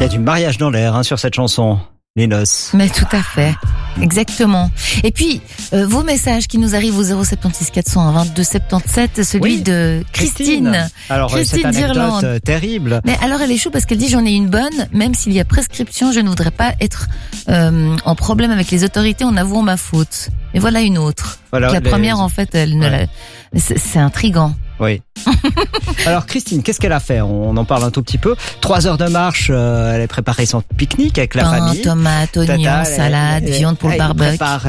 y a du mariage dans l'air sur cette chanson. Les noces. Mais tout à fait, exactement. Et puis, vos messages qui nous arrivent au 076 400 22 77, celui de Christine. Alors, Christine cette anecdote d'Irlande. Terrible. Mais alors, elle est chou parce qu'elle dit, j'en ai une bonne, même s'il y a prescription, je ne voudrais pas être en problème avec les autorités en avouant ma faute. Et voilà une autre. Voilà, la première, en fait, elle ne la... C'est intriguant. Oui. Alors Christine, qu'est-ce qu'elle a fait? On en parle un tout petit peu. 3 heures de marche, elle a préparé son pique-nique avec la famille. Tomates, oignons, salade, viande pour le barbecue. Elle prépare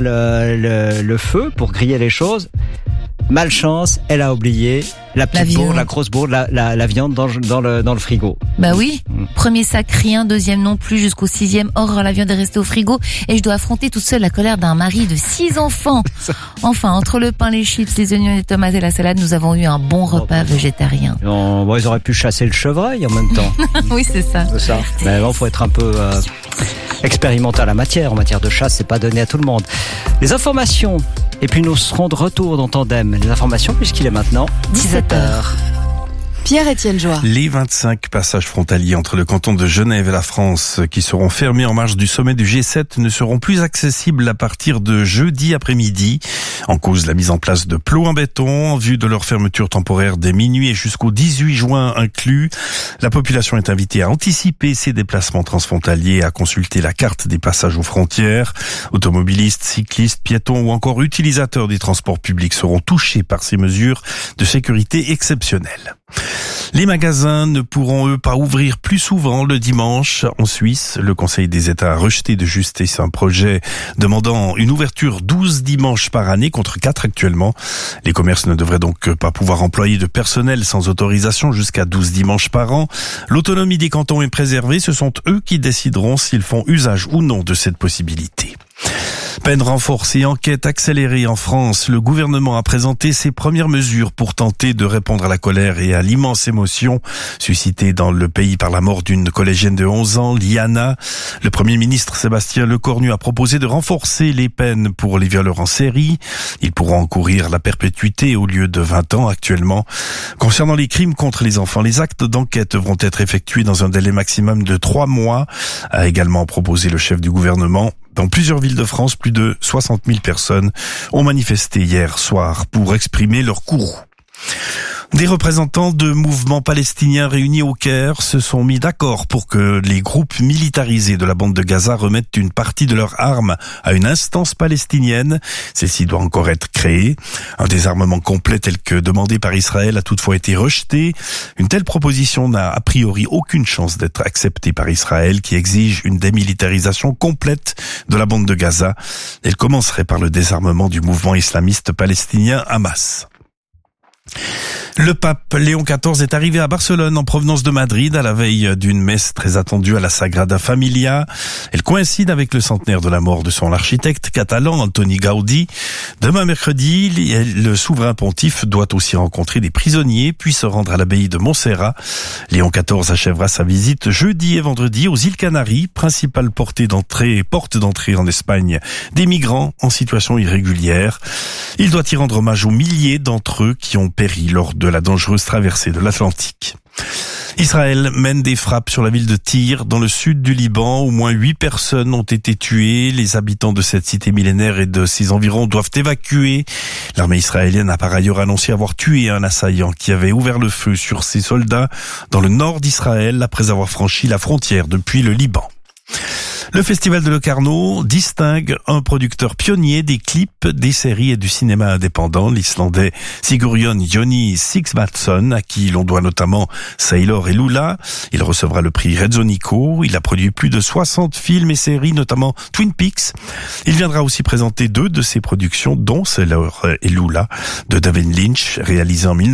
le feu pour griller les choses. Malchance, elle a oublié la petite bourde, la grosse bourde, la viande dans le frigo. Bah oui. Premier sac, rien. Deuxième non plus, jusqu'au 6e. Or, la viande est restée au frigo et je dois affronter toute seule la colère d'un mari de 6 enfants. Enfin, entre le pain, les chips, les oignons, les tomates et la salade, nous avons eu un bon repas végétarien. Bon, ils auraient pu chasser le chevreuil en même temps. Oui, c'est ça. C'est ça. Mais bon, faut être un peu expérimental en matière de chasse, c'est pas donné à tout le monde. Les informations. Et puis nous serons de retour dans Tandem. Les informations puisqu'il est maintenant 17h. Pierre-Étienne Joie. Les 25 passages frontaliers entre le canton de Genève et la France qui seront fermés en marge du sommet du G7 ne seront plus accessibles à partir de jeudi après-midi. En cause la mise en place de plots en béton en vue de leur fermeture temporaire dès minuit et jusqu'au 18 juin inclus. La population est invitée à anticiper ses déplacements transfrontaliers et à consulter la carte des passages aux frontières. Automobilistes, cyclistes, piétons ou encore utilisateurs des transports publics seront touchés par ces mesures de sécurité exceptionnelles. Les magasins ne pourront eux pas ouvrir plus souvent le dimanche. En Suisse, le Conseil des États a rejeté de justesse un projet demandant une ouverture 12 dimanches par année contre 4 actuellement. Les commerces ne devraient donc pas pouvoir employer de personnel sans autorisation jusqu'à 12 dimanches par an. L'autonomie des cantons est préservée. Ce sont eux qui décideront s'ils font usage ou non de cette possibilité. Peine renforcée, enquête accélérée en France. Le gouvernement a présenté ses premières mesures pour tenter de répondre à la colère et à l'immense émotion suscitée dans le pays par la mort d'une collégienne de 11 ans, Liana. Le Premier ministre Sébastien Lecornu a proposé de renforcer les peines pour les violeurs en série. Ils pourront encourir la perpétuité au lieu de 20 ans actuellement. Concernant les crimes contre les enfants, les actes d'enquête devront être effectués dans un délai maximum de 3 mois, a également proposé le chef du gouvernement. Dans plusieurs villes de France, plus de 60 000 personnes ont manifesté hier soir pour exprimer leur courroux. Des représentants de mouvements palestiniens réunis au Caire se sont mis d'accord pour que les groupes militarisés de la bande de Gaza remettent une partie de leurs armes à une instance palestinienne. Celle-ci doit encore être créée. Un désarmement complet tel que demandé par Israël a toutefois été rejeté. Une telle proposition n'a a priori aucune chance d'être acceptée par Israël qui exige une démilitarisation complète de la bande de Gaza. Elle commencerait par le désarmement du mouvement islamiste palestinien Hamas. Le pape Léon XIV est arrivé à Barcelone en provenance de Madrid à la veille d'une messe très attendue à la Sagrada Familia. Elle coïncide avec le centenaire de la mort de son architecte catalan Antoni Gaudí. Demain mercredi, le souverain pontife doit aussi rencontrer des prisonniers puis se rendre à l'abbaye de Montserrat. Léon XIV achèvera sa visite jeudi et vendredi aux îles Canaries, principale porte d'entrée en Espagne des migrants en situation irrégulière. Il doit y rendre hommage aux milliers d'entre eux qui ont péri lors de la dangereuse traversée de l'Atlantique. Israël mène des frappes sur la ville de Tyr, dans le sud du Liban. Au moins 8 personnes ont été tuées. Les habitants de cette cité millénaire et de ses environs doivent évacuer. L'armée israélienne a par ailleurs annoncé avoir tué un assaillant qui avait ouvert le feu sur ses soldats dans le nord d'Israël après avoir franchi la frontière depuis le Liban. Le Festival de Locarno distingue un producteur pionnier des clips, des séries et du cinéma indépendant, l'Islandais Sigurjón Jónni Sigvason, à qui l'on doit notamment Sailor et Lula. Il recevra le prix Rezzonico. Il a produit plus de 60 films et séries, notamment Twin Peaks. Il viendra aussi présenter 2 de ses productions, dont Sailor et Lula, de David Lynch, réalisé en